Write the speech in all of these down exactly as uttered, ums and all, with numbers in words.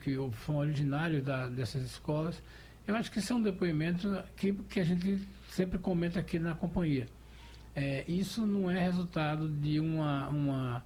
que são originários da, dessas escolas. Eu acho que esse é um depoimento que, que a gente sempre comenta aqui na companhia. É, isso não é resultado de uma, uma,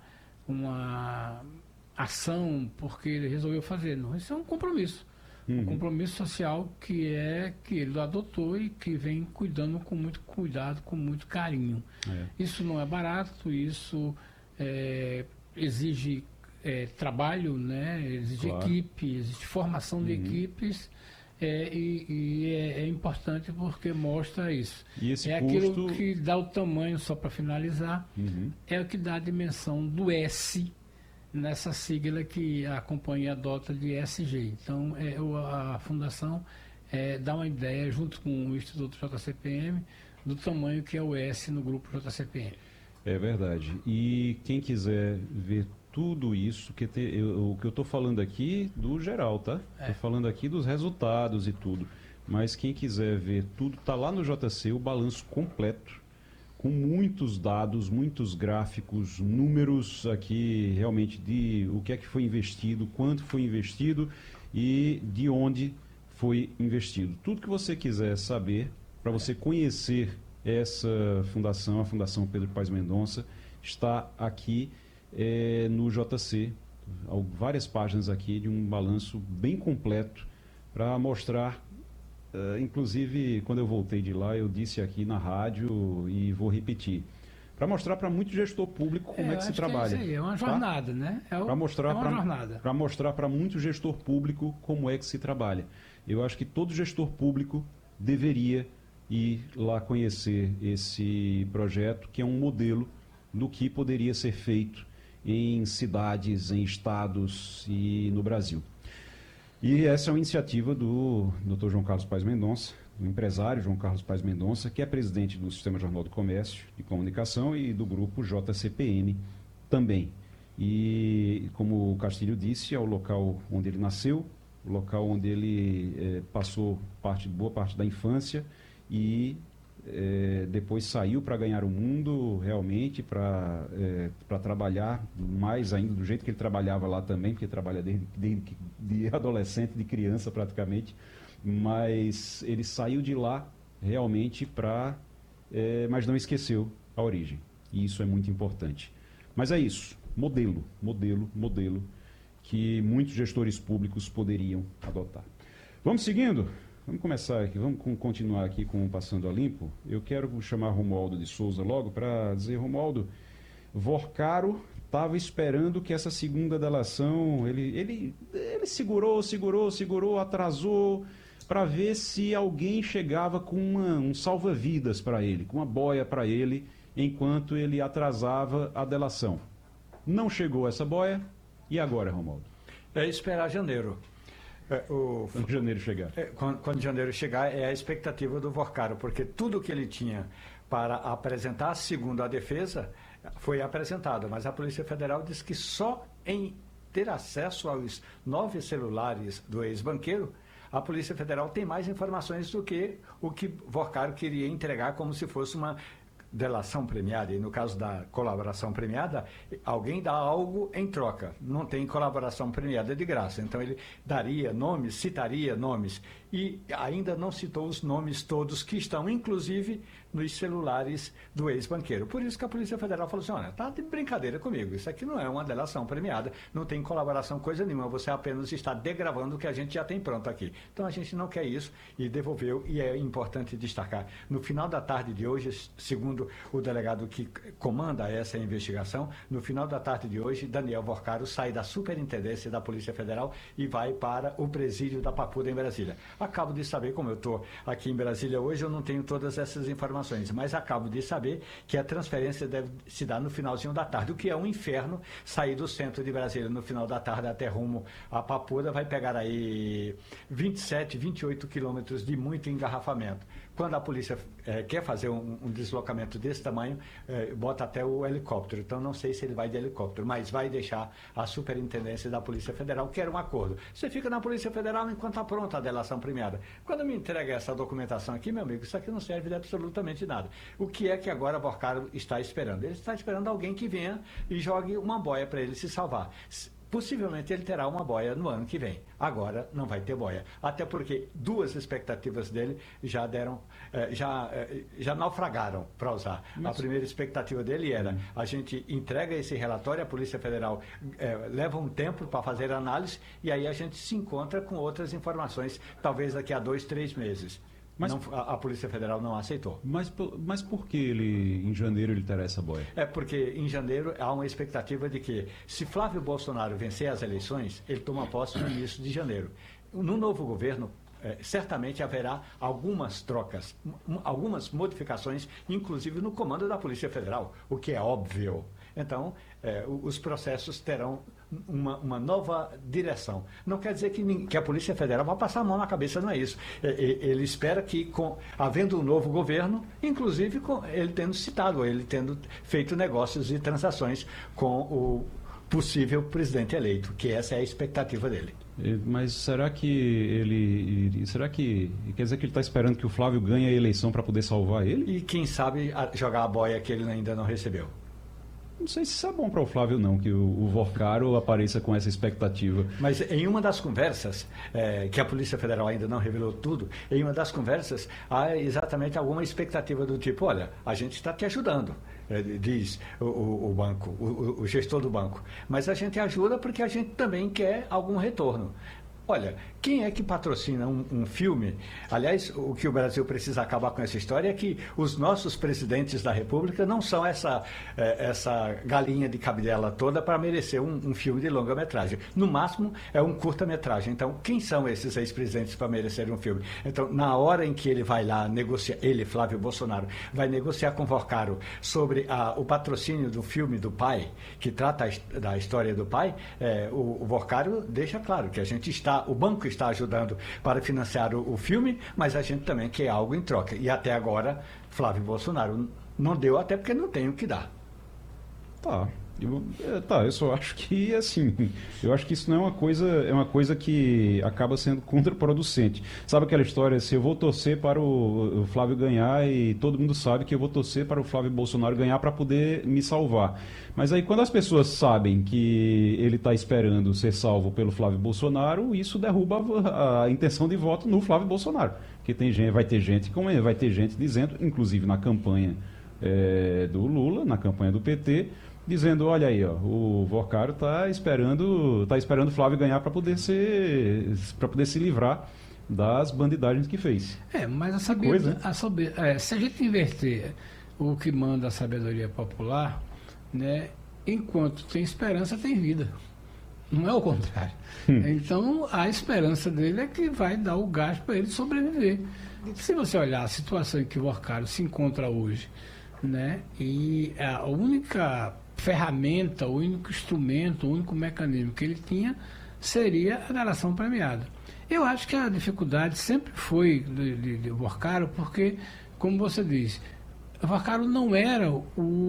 uma ação porque ele resolveu fazer, não. Isso é um compromisso. Uhum. Um compromisso social que é que ele adotou e que vem cuidando com muito cuidado, com muito carinho. É. Isso não é barato, isso é, exige é, trabalho, né? Exige claro. equipe, exige formação de uhum. equipes. É, e e é, é importante porque mostra isso. E esse é custo... aquilo que dá o tamanho, só para finalizar, uhum. é o que dá a dimensão do S nessa sigla que a companhia adota de E S G. Então, é, a fundação é, dá uma ideia, junto com o Instituto J C P M, do tamanho que é o S no grupo J C P M. É verdade. E quem quiser ver tudo isso, que te, eu, o que eu estou falando aqui do geral, tá? Estou é. falando aqui dos resultados e tudo. Mas quem quiser ver tudo, está lá no J C, o balanço completo, com muitos dados, muitos gráficos, números aqui realmente de o que é que foi investido, quanto foi investido e de onde foi investido. Tudo que você quiser saber, para você conhecer essa fundação, a Fundação Pedro Paes Mendonça, está aqui É, no J C, várias páginas aqui de um balanço bem completo para mostrar, uh, inclusive quando eu voltei de lá eu disse aqui na rádio e vou repetir, para mostrar para muito gestor público como é, é que se trabalha. É, isso aí, é uma jornada, tá? né? É, o, pra mostrar é uma pra, jornada. Para mostrar para muito gestor público como é que se trabalha. Eu acho que todo gestor público deveria ir lá conhecer esse projeto, que é um modelo do que poderia ser feito em cidades, em estados e no Brasil. E essa é uma iniciativa do doutor João Carlos Paes Mendonça, do empresário João Carlos Paes Mendonça, que é presidente do Sistema Jornal do Comércio de Comunicação e do grupo J C P M também. E, como o Castilho disse, é o local onde ele nasceu, o local onde ele eh, passou parte, boa parte da infância e É, depois saiu para ganhar o mundo realmente, para é, para trabalhar mais ainda do jeito que ele trabalhava lá também, porque trabalha desde, desde de adolescente, de criança praticamente, mas ele saiu de lá realmente para, é, mas não esqueceu a origem, e isso é muito importante. Mas é isso, modelo, modelo, modelo, que muitos gestores públicos poderiam adotar. Vamos seguindo? Vamos começar aqui, vamos continuar aqui com o Passando a Limpo. Eu quero chamar Romualdo de Souza logo para dizer, Romualdo, Vorcaro estava esperando que essa segunda delação, ele, ele, ele segurou, segurou, segurou, atrasou, para ver se alguém chegava com uma, um salva-vidas para ele, com uma boia para ele, enquanto ele atrasava a delação. Não chegou essa boia, e agora, Romualdo? É esperar janeiro. É, o, quando janeiro chegar. É, quando, quando janeiro chegar, é a expectativa do Vorcaro, porque tudo que ele tinha para apresentar, segundo a defesa, foi apresentado. Mas a Polícia Federal disse que só em ter acesso aos nove celulares do ex-banqueiro, a Polícia Federal tem mais informações do que o que Vorcaro queria entregar como se fosse uma delação premiada, e no caso da colaboração premiada, alguém dá algo em troca. Não tem colaboração premiada de graça. Então ele daria nomes, citaria nomes, e ainda não citou os nomes todos que estão, inclusive, nos celulares do ex-banqueiro. Por isso que a Polícia Federal falou assim, olha, tá de brincadeira comigo, isso aqui não é uma delação premiada, não tem colaboração coisa nenhuma, você apenas está degravando o que a gente já tem pronto aqui. Então a gente não quer isso e devolveu, e é importante destacar, no final da tarde de hoje, segundo o delegado que comanda essa investigação, no final da tarde de hoje, Daniel Vorcaro sai da Superintendência da Polícia Federal e vai para o presídio da Papuda, em Brasília. Acabo de saber, como eu estou aqui em Brasília hoje, eu não tenho todas essas informações, mas acabo de saber que a transferência deve se dar no finalzinho da tarde, o que é um inferno sair do centro de Brasília no final da tarde até rumo a Papuda, vai pegar aí vinte e sete, vinte e oito quilômetros de muito engarrafamento. Quando a polícia é, quer fazer um, um deslocamento desse tamanho, é, bota até o helicóptero. Então, não sei se ele vai de helicóptero, mas vai deixar a Superintendência da Polícia Federal, que era um acordo. Você fica na Polícia Federal enquanto está pronta a delação premiada. Quando me entrega essa documentação aqui, meu amigo, isso aqui não serve de absolutamente nada. O que é que agora Vorcaro está esperando? Ele está esperando alguém que venha e jogue uma boia para ele se salvar. possivelmente ele terá uma boia no ano que vem. Agora não vai ter boia. Até porque duas expectativas dele já deram, eh, já, eh, já naufragaram, para usar. Mas... A primeira expectativa dele era, hum. a gente entrega esse relatório, a Polícia Federal eh, leva um tempo para fazer análise e aí a gente se encontra com outras informações, talvez daqui a dois, três meses. Mas não, a, a Polícia Federal não aceitou. Mas, mas por que ele, em janeiro, ele terá essa boia? É porque em janeiro há uma expectativa de que, se Flávio Bolsonaro vencer as eleições, ele toma posse no início de janeiro. No novo governo, é, certamente haverá algumas trocas, m- algumas modificações, inclusive no comando da Polícia Federal, o que é óbvio. Então, é, os processos terão uma, uma nova direção. Não quer dizer que, que a Polícia Federal vai passar a mão na cabeça, não é isso. É, ele espera que, com, havendo um novo governo, inclusive com ele tendo citado, ele tendo feito negócios e transações com o possível presidente eleito, que essa é a expectativa dele. Mas será que ele... Será que... Quer dizer que ele está esperando que o Flávio ganhe a eleição para poder salvar ele? E quem sabe a, jogar a boia que ele ainda não recebeu. Não sei se isso é bom para o Flávio, não, que o, o Vorcaro apareça com essa expectativa. Mas em uma das conversas, é, que a Polícia Federal ainda não revelou tudo, em uma das conversas há exatamente alguma expectativa do tipo, olha, a gente está te ajudando, é, diz o, o, o banco, o, o gestor do banco, mas a gente ajuda porque a gente também quer algum retorno. Olha, quem é que patrocina um, um filme? Aliás, o que o Brasil precisa acabar com essa história é que os nossos presidentes da República não são essa, é, essa galinha de cabidela toda para merecer um, um filme de longa-metragem. No máximo, é um curta-metragem. Então, quem são esses ex-presidentes para merecer um filme? Então, na hora em que ele vai lá negociar, ele, Flávio Bolsonaro, vai negociar com o Vorcaro sobre a, o patrocínio do filme do pai, que trata a, da história do pai, é, o, o Vorcaro deixa claro que a gente está o banco está ajudando para financiar o, o filme, mas a gente também quer algo em troca. E até agora, Flávio Bolsonaro não deu, até porque não tem o que dar. Tá. Eu, é, tá, eu só acho que, assim, eu acho que isso não é uma coisa, é uma coisa que acaba sendo contraproducente. Sabe aquela história, se eu vou torcer para o, o Flávio ganhar e todo mundo sabe que eu vou torcer para o Flávio Bolsonaro ganhar para poder me salvar. Mas aí quando as pessoas sabem que ele está esperando ser salvo pelo Flávio Bolsonaro, isso derruba a, a intenção de voto no Flávio Bolsonaro. Porque tem gente, vai ter gente, como é, vai ter gente dizendo, inclusive na campanha é, do Lula, na campanha do P T, dizendo, olha aí, ó, o Vorcaro está esperando, tá esperando o Flávio ganhar para poder ser, para poder se livrar das bandidagens que fez. É, mas a sabedoria, a saber, é, se a gente inverter o que manda a sabedoria popular, né, enquanto tem esperança, tem vida. Não é o contrário. Hum. Então, a esperança dele é que vai dar o gás para ele sobreviver. Se você olhar a situação em que o Vorcaro se encontra hoje, né, e a única ferramenta, o único instrumento, o único mecanismo que ele tinha seria a delação premiada. Eu acho que a dificuldade sempre foi de, de, de Vorcaro, porque, como você disse, o Vorcaro não era o,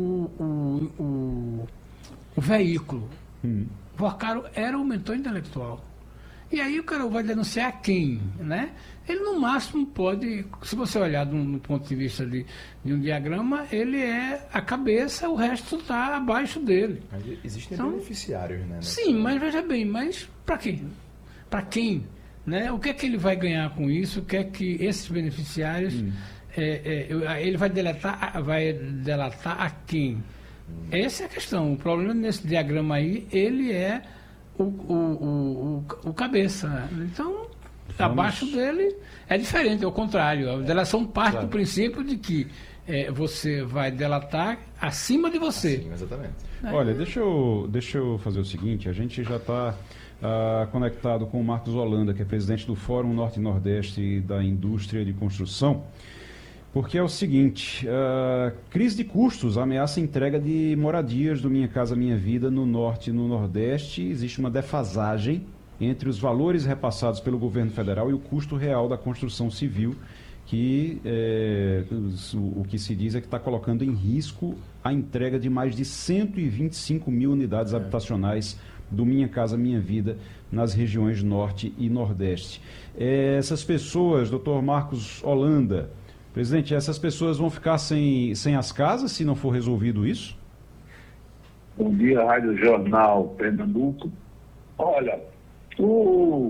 o, o, o veículo. Hum. O Vorcaro era o mentor intelectual. E aí o cara vai denunciar quem, né? Ele no máximo pode, se você olhar do, do ponto de vista de, de um diagrama, ele é a cabeça, o resto está abaixo dele. Mas existem então, beneficiários, né? Sim, mas veja bem, mas para quem? Para quem? Né? O que é que ele vai ganhar com isso? O que é que esses beneficiários, hum. é, é, ele vai delatar, vai delatar a quem? Hum. Essa é a questão. O problema nesse diagrama aí, ele é o, o, o, o, o cabeça. Né? Então, Vamos. abaixo dele é diferente, é o contrário. A delação parte claro. do princípio de que é, você vai delatar acima de você. Sim, exatamente. É. Olha, deixa eu, deixa eu fazer o seguinte, a gente já está uh, conectado com o Marcos Holanda, que é presidente do Fórum Norte e Nordeste da Indústria de Construção, porque é o seguinte, uh, crise de custos ameaça a entrega de moradias do Minha Casa Minha Vida no Norte e no Nordeste. Existe uma defasagem entre os valores repassados pelo governo federal e o custo real da construção civil, que é, o, o que se diz é que está colocando em risco a entrega de mais de cento e vinte e cinco mil unidades é. habitacionais do Minha Casa Minha Vida nas regiões Norte e Nordeste. É, essas pessoas, doutor Marcos Holanda, presidente, essas pessoas vão ficar sem, sem as casas se não for resolvido isso? Bom dia, Rádio Jornal Pernambuco. Olha, o